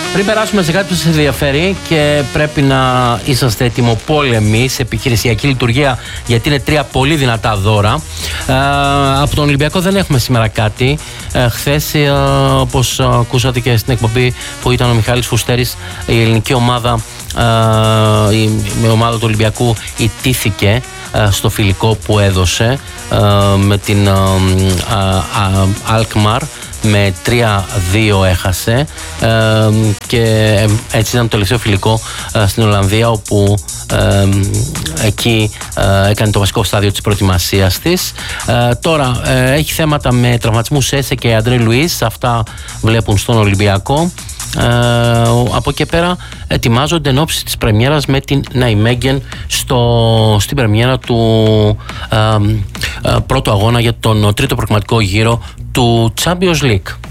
Πριν περάσουμε σε κάτι που σας ενδιαφέρει και πρέπει να είσαστε ετοιμοπόλεμοι σε επιχειρησιακή λειτουργία, γιατί είναι 3 πολύ δυνατά δώρα. Από τον Ολυμπιακό δεν έχουμε σήμερα κάτι. Χθες, όπως ακούσατε και στην εκπομπή που ήταν ο Μιχάλης Φουστέρης, η ελληνική ομάδα, η ομάδα του Ολυμπιακού ιτήθηκε στο φιλικό που έδωσε με την Αλκμαρ. Με 3-2 έχασε και έτσι ήταν το τελευταίο φιλικό στην Ολλανδία, όπου εκεί έκανε το βασικό στάδιο της προετοιμασίας της. Τώρα έχει θέματα με τραυματισμούς Έσε και Αντρέ Λουίς, αυτά βλέπουν στον Ολυμπιακό. Από εκεί πέρα ετοιμάζονται εν ώψη της πρεμιέρας με την Ναϊμέγγεν στην πρεμιέρα του πρώτου αγώνα για τον τρίτο προκριματικό γύρο του Champions League.